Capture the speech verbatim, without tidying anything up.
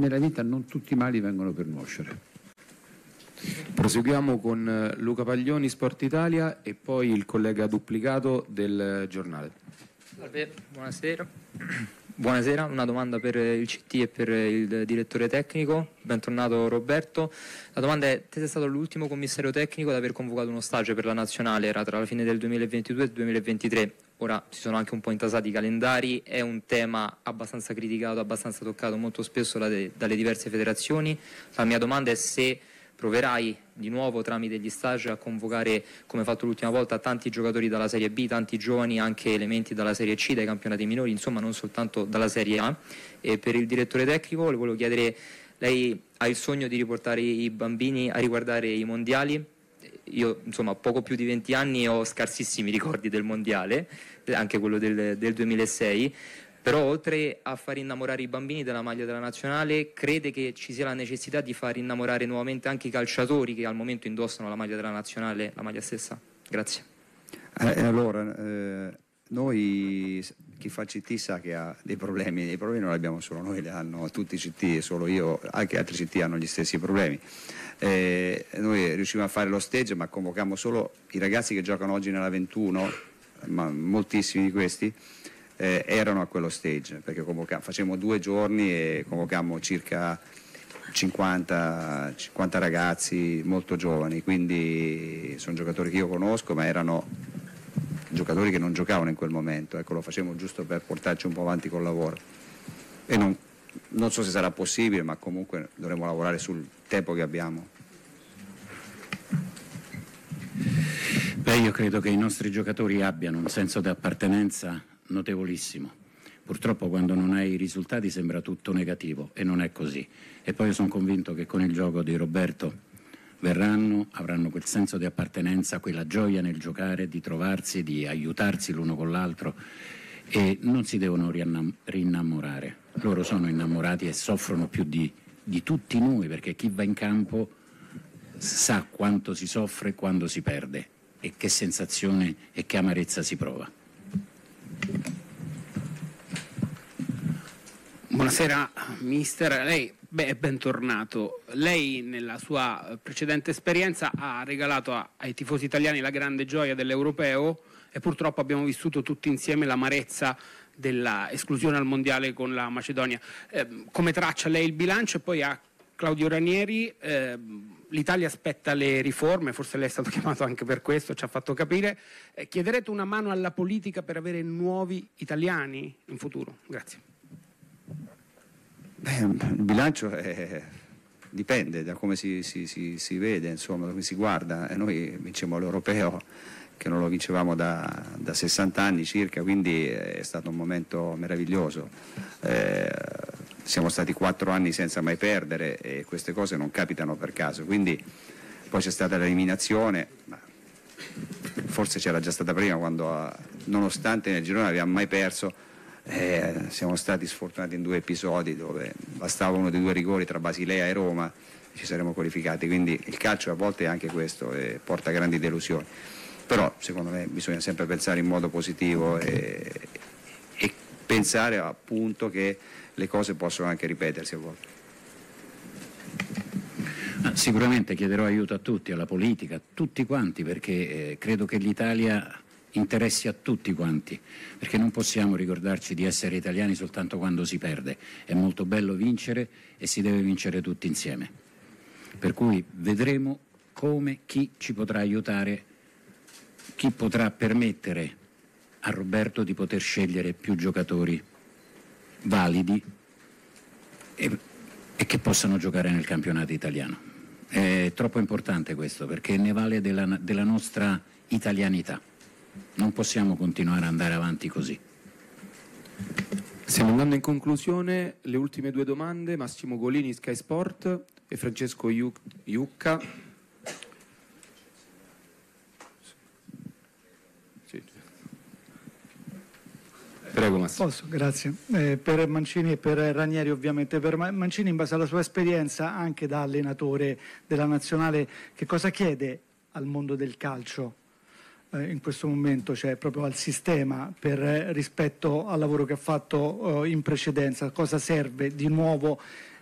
nella vita non tutti i mali vengono per nuocere. Proseguiamo con Luca Paglioni, Sport Italia, e poi il collega duplicato del giornale. Salve, buonasera. Buonasera, una domanda per il C T e per il direttore tecnico. Bentornato Roberto. La domanda è: te sei stato l'ultimo commissario tecnico ad aver convocato uno stage per la nazionale, era tra la fine del duemilaventidue e il duemilaventitré. Ora si sono anche un po' intasati i calendari, è un tema abbastanza criticato, abbastanza toccato molto spesso dalle diverse federazioni. La mia domanda è se proverai di nuovo tramite gli stage a convocare, come fatto l'ultima volta, tanti giocatori dalla Serie B, tanti giovani, anche elementi dalla Serie C, dai campionati minori, insomma non soltanto dalla Serie A. E per il direttore tecnico le volevo chiedere: lei ha il sogno di riportare i bambini a riguardare i mondiali? Io insomma ho poco più di venti anni e ho scarsissimi ricordi del mondiale, anche quello del, del duemilasei. Però oltre a far innamorare i bambini della maglia della nazionale, crede che ci sia la necessità di far innamorare nuovamente anche i calciatori che al momento indossano la maglia della nazionale, la maglia stessa? Grazie. Eh, allora, eh, noi, chi fa C T sa che ha dei problemi, i problemi non li abbiamo solo noi, li hanno tutti i C T, solo io, anche altri C T hanno gli stessi problemi. Eh, noi riusciamo a fare lo stage, ma convochiamo solo i ragazzi che giocano oggi nella ventuno, ma moltissimi di questi Eh, erano a quello stage, perché facevamo due giorni e convocammo circa cinquanta, cinquanta ragazzi molto giovani, quindi sono giocatori che io conosco, ma erano giocatori che non giocavano in quel momento, ecco, lo facevamo giusto per portarci un po' avanti col lavoro. E non, non so se sarà possibile, ma comunque dovremo lavorare sul tempo che abbiamo. Beh, io credo che i nostri giocatori abbiano un senso di appartenenza notevolissimo. Purtroppo quando non hai i risultati sembra tutto negativo e non è così. E poi io sono convinto che con il gioco di Roberto verranno, avranno quel senso di appartenenza, quella gioia nel giocare, di trovarsi, di aiutarsi l'uno con l'altro, e non si devono riannam- rinnamorare. Loro sono innamorati e soffrono più di, di tutti noi, perché chi va in campo sa quanto si soffre quando si perde e che sensazione e che amarezza si prova. Buonasera mister, lei beh, è bentornato. Lei nella sua precedente esperienza ha regalato a, ai tifosi italiani la grande gioia dell'Europeo e purtroppo abbiamo vissuto tutti insieme l'amarezza della esclusione al mondiale con la Macedonia. Eh, come traccia lei il bilancio? E poi a Claudio Ranieri, eh, l'Italia aspetta le riforme, forse lei è stato chiamato anche per questo, ci ha fatto capire. Eh, chiederete una mano alla politica per avere nuovi italiani in futuro? Grazie. Beh, il bilancio è, dipende da come si, si, si, si vede, insomma, da come si guarda. E noi vincemmo l'Europeo, che non lo vincevamo da, da sessanta anni circa, quindi è stato un momento meraviglioso. Eh, siamo stati quattro anni senza mai perdere e queste cose non capitano per caso, quindi poi c'è stata l'eliminazione, ma forse c'era già stata prima, quando nonostante nel girone non abbiamo mai perso, eh, siamo stati sfortunati in due episodi dove bastava uno dei due rigori tra Basilea e Roma e ci saremmo qualificati, quindi il calcio a volte è anche questo e porta grandi delusioni, però secondo me bisogna sempre pensare in modo positivo e, e pensare appunto che le cose possono anche ripetersi a volte. Sicuramente chiederò aiuto a tutti, alla politica, a tutti quanti, perché eh, credo che l'Italia interessi a tutti quanti, perché non possiamo ricordarci di essere italiani soltanto quando si perde. È molto bello vincere e si deve vincere tutti insieme. Per cui vedremo come, chi ci potrà aiutare, chi potrà permettere a Roberto di poter scegliere più giocatori validi e, e che possano giocare nel campionato italiano. È troppo importante questo, perché ne vale della, della nostra italianità. Non possiamo continuare ad andare avanti così. Stiamo andando in conclusione. Le ultime due domande: Massimo Golini, Sky Sport, e Francesco Iucca. Sì. Prego Massimo. Posso, grazie. Eh, per Mancini e per Ranieri ovviamente. Per Mancini, in base alla sua esperienza anche da allenatore della nazionale, che cosa chiede al mondo del calcio eh, in questo momento, cioè proprio al sistema, per eh, rispetto al lavoro che ha fatto eh, in precedenza? Cosa serve di nuovo